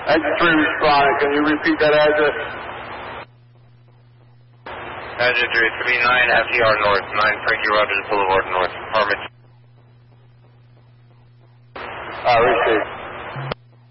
Engine 3 responding. Can you repeat that address? Engine 3, 39 FDR North, 9 Frankie Rogers Boulevard North, apartment